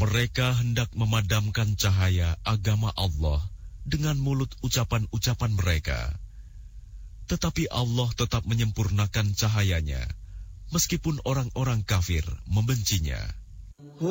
Mereka hendak memadamkan cahaya agama Allah dengan mulut ucapan-ucapan mereka. Tetapi Allah tetap menyempurnakan cahayanya, meskipun orang-orang kafir membencinya.